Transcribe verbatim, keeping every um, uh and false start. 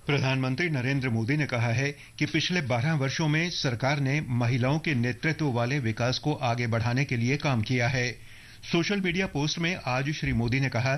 प्रधानमंत्री नरेंद्र मोदी ने कहा है कि पिछले बारह वर्षों में सरकार ने महिलाओं के नेतृत्व वाले विकास को आगे बढ़ाने के लिए काम किया है। सोशल मीडिया पोस्ट में आज श्री मोदी ने कहा